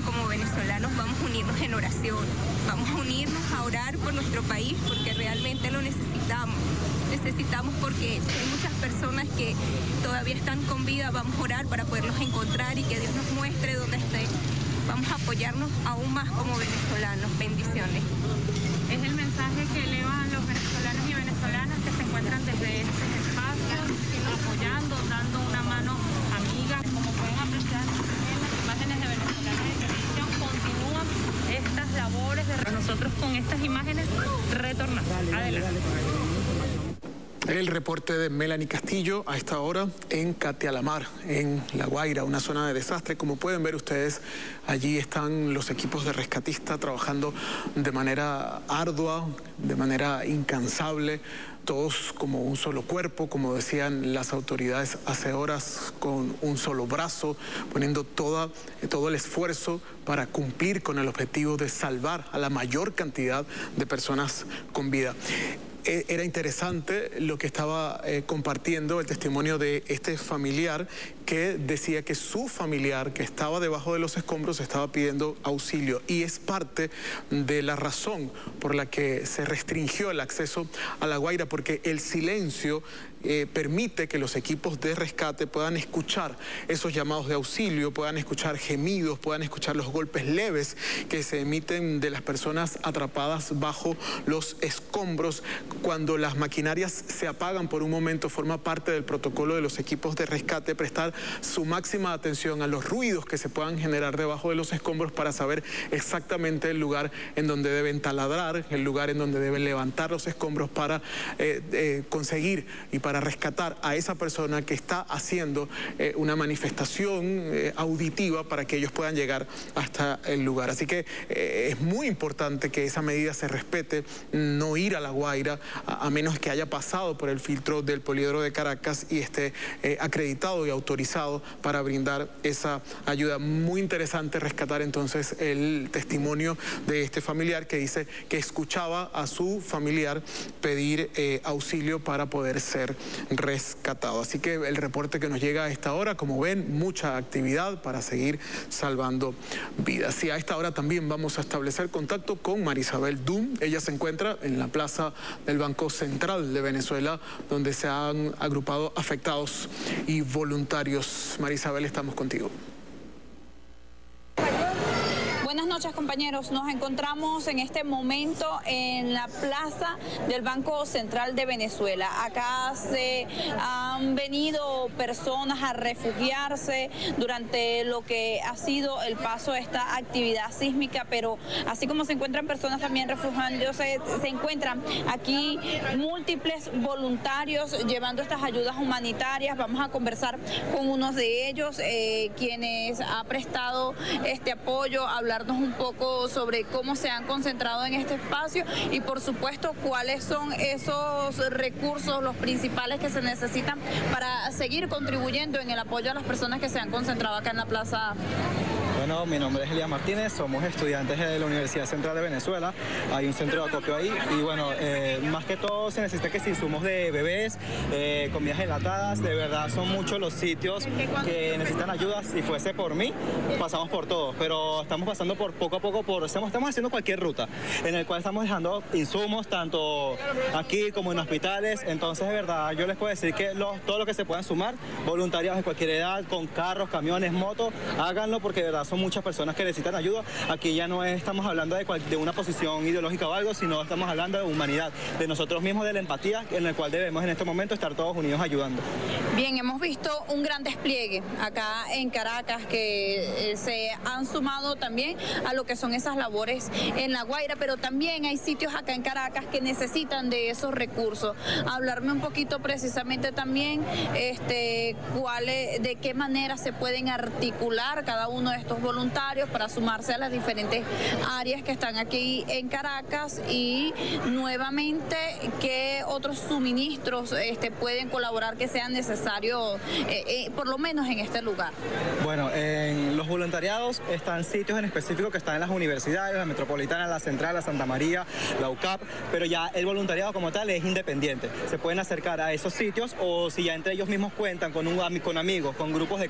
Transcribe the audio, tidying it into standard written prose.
como venezolanos vamos a unirnos en oración, vamos a unirnos a orar por nuestro país porque realmente lo necesitamos. Necesitamos porque hay muchas personas que todavía están con vida, vamos a orar para poderlos encontrar y que Dios nos muestre dónde estén. Vamos a apoyarnos aún más como venezolanos. Bendiciones. Es el mensaje que elevan los venezolanos y venezolanas que se encuentran desde estos espacios, apoyando, dando una mano amiga. Como pueden apreciar en las imágenes de venezolanos en televisión, continúan estas labores de nosotros con estas imágenes retornamos. Adelante. El reporte de Melanie Castillo a esta hora en Catialamar, en La Guaira, una zona de desastre. Como pueden ver ustedes, allí están los equipos de rescatistas trabajando de manera ardua, de manera incansable, todos como un solo cuerpo, como decían las autoridades hace horas, con un solo brazo, poniendo todo el esfuerzo para cumplir con el objetivo de salvar a la mayor cantidad de personas con vida. Era interesante lo que estaba compartiendo el testimonio de este familiar que decía que su familiar que estaba debajo de los escombros estaba pidiendo auxilio y es parte de la razón por la que se restringió el acceso a La Guaira, porque el silencio permite que los equipos de rescate puedan escuchar esos llamados de auxilio, puedan escuchar gemidos, puedan escuchar los golpes leves que se emiten de las personas atrapadas bajo los escombros. Cuando las maquinarias se apagan por un momento, forma parte del protocolo de los equipos de rescate prestar su máxima atención a los ruidos que se puedan generar debajo de los escombros para saber exactamente el lugar en donde deben taladrar, el lugar en donde deben levantar los escombros para conseguir y para rescatar a esa persona que está haciendo una manifestación auditiva para que ellos puedan llegar hasta el lugar. Así que es muy importante que esa medida se respete, no ir a La Guaira a menos que haya pasado por el filtro del Poliedro de Caracas y esté acreditado y autorizado para brindar esa ayuda. Muy interesante rescatar entonces el testimonio de este familiar que dice que escuchaba a su familiar pedir auxilio para poder ser rescatado. Así que el reporte que nos llega a esta hora, como ven, mucha actividad para seguir salvando vidas. Y a esta hora también vamos a establecer contacto con Marisabel Dum. Ella se encuentra en la plaza del Banco Central de Venezuela, donde se han agrupado afectados y voluntarios. Marisabel, estamos contigo. Buenas noches, compañeros. Nos encontramos en este momento en la plaza del Banco Central de Venezuela. Acá se han venido personas a refugiarse durante lo que ha sido el paso de esta actividad sísmica, pero así como se encuentran personas también refugiándose, se encuentran aquí múltiples voluntarios llevando estas ayudas humanitarias. Vamos a conversar con uno de ellos, quienes ha prestado este apoyo, hablarnos un poco sobre cómo se han concentrado en este espacio y por supuesto cuáles son esos recursos, los principales que se necesitan para seguir contribuyendo en el apoyo a las personas que se han concentrado acá en la plaza. Bueno, mi nombre es Elías Martínez, somos estudiantes de la Universidad Central de Venezuela, hay un centro de acopio ahí y bueno, más que todo se necesita que insumos de bebés, comidas enlatadas, de verdad son muchos los sitios que necesitan ayuda. Si fuese por mí, pasamos por todos, pero estamos pasando por poco a poco, estamos haciendo cualquier ruta en el cual estamos dejando insumos tanto aquí como en hospitales. Entonces de verdad yo les puedo decir que todo lo que se puedan sumar, voluntarios de cualquier edad, con carros, camiones, motos, háganlo porque de verdad son muchas personas que necesitan ayuda. Aquí ya no estamos hablando de una posición ideológica o algo, sino estamos hablando de humanidad, de nosotros mismos, de la empatía en el cual debemos en este momento estar todos unidos ayudando. Bien, hemos visto un gran despliegue acá en Caracas que se han sumado también a lo que son esas labores en La Guaira, pero también hay sitios acá en Caracas que necesitan de esos recursos. Hablarme un poquito precisamente también de qué manera se pueden articular cada uno de estos voluntarios para sumarse a las diferentes áreas que están aquí en Caracas y nuevamente qué otros suministros pueden colaborar que sean necesarios por lo menos en este lugar. Bueno, en los voluntariados están sitios en específico que están en las universidades, la Metropolitana, la Central, la Santa María, la UCAP, pero ya el voluntariado como tal es independiente. Se pueden acercar a esos sitios o si ya entre ellos mismos cuentan con amigos, con grupos de